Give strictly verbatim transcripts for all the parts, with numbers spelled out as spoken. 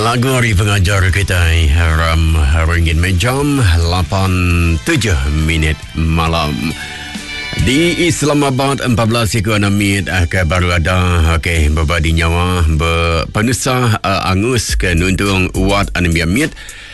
Lagu hari pengajar kita Ram ringgit menjam lapan tujuh minit malam. Di Islamabad empat belas enam minit ke baru ada okey berbadi nyawa berpenusah uh, angus ke nuntung Wat enam minit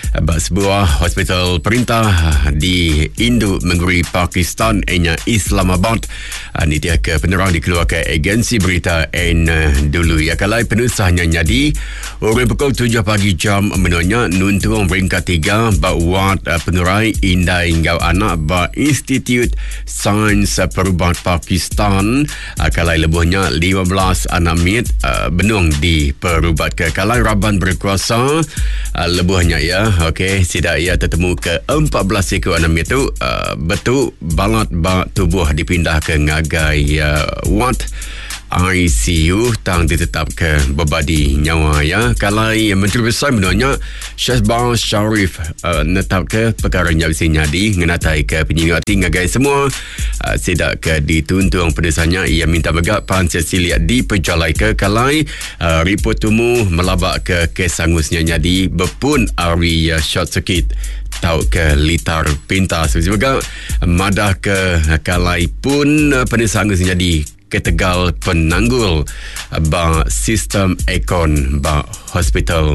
sebuah hospital perintah di Indo Negeri Pakistan ianya Islamabad. Ini dia ke penerang dikeluarkan agensi berita N dulu. Ya kalai penusahnya nyadi orang pukul tujuh pagi jam menanya nuntung peringkat tiga buat penurai indai ngau anak ba Institut Sains Perubat Pakistan. Kalai lebuhnya lima belas anak minit benung di perubat ke kalai Raban berkuasa lebuhnya ya. Okey, sidak ia tertemu ke empat belas ekor anak itu uh, betul balat bak tubuh dipindah ke ngagai uh, Wat I C U tang ditetap ke berbadi nyawa ya. Kalai Menteri Besar menanya Syazbah Sharif uh, netap ke perkara nyabisinya di ngenatai ke penyingati ngagai semua uh, sidak ke dituntung pedesanya. Ia minta begak Pan Cecilia diperjalai ke kalai uh, report tumu melabak ke kes angusnya nyadi berpun ari uh, short circuit tau ke litar pintas sebagai madah ke kalai pun uh, pedesang angusnya di ke Tegal penanggul ba sistem ekon ba hospital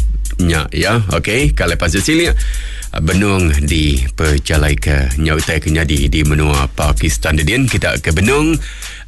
nya ya. okey kalau Pan Cecilia benung di perjalai ke nyautai ke nyadi di menua Pakistan din kita ke benung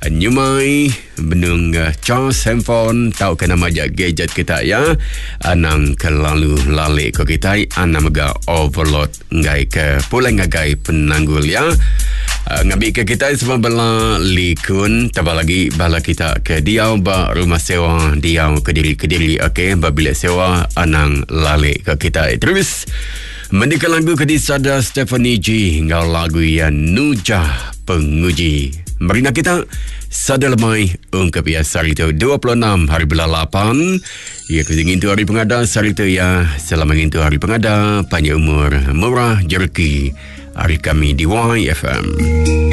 nyumai benung Charles handphone tahu ke nama gadget kita ya anang kelalu lale ko kita anam ga overload ngai ke pulai ngagai penanggul ya. Uh, ngabi ke kita semua bela likun tambah lagi bala kita ke diau ba rumah sewa diau ke diri ke diri okey ba bilik sewa anang lale ke kita terus mendika lagu ke disada Stephanie G ngau lagu yang Nujah Penguji. Marina kita sada lemai ungkap ya sarita dua puluh enam hari bulan lapan ya kesingin tu hari pengada sarita ya selama itu hari pengada panjang umur murah jerki hari kami di Y F M.